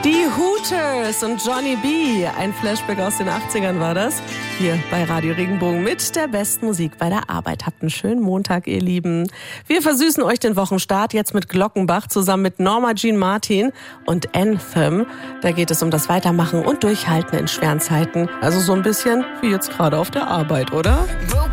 Die Hooters und Johnny B. Ein Flashback aus den 80ern war das. Hier bei Radio Regenbogen mit der besten Musik bei der Arbeit. Habt einen schönen Montag, ihr Lieben. Wir versüßen euch den Wochenstart jetzt mit Glockenbach zusammen mit Norma Jean Martin und Anthem. Da geht es um das Weitermachen und Durchhalten in schweren Zeiten. Also so ein bisschen wie jetzt gerade auf der Arbeit, oder?